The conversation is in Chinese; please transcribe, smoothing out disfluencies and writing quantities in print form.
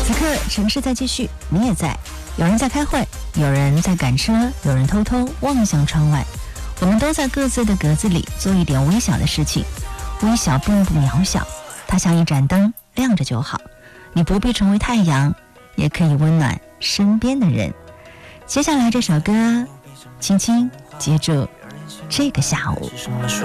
此刻城市在继续，你也在，有人在开会，有人在赶车，有人偷偷望向窗外，我们都在各自的格子里做一点微小的事情，微小并不渺小，它像一盏灯，亮着就好，你不必成为太阳，也可以温暖身边的人。接下来这首歌轻轻接住这个下午。